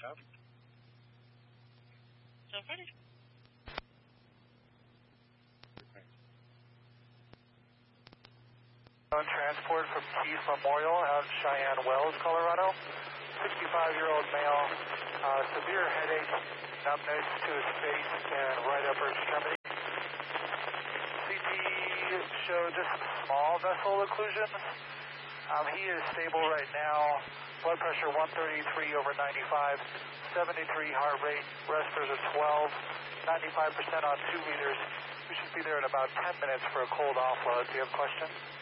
Transport from Keith Memorial out in Cheyenne Wells, Colorado. 65-year-old male, severe headache, numbness to his face and right upper extremity. CT showed just small vessel occlusions. He is stable right now. Blood pressure 133/95, 73 heart rate, respiratory of 12, 95% on 2 liters. We should be there in about 10 minutes for a cold offload. Do you have questions?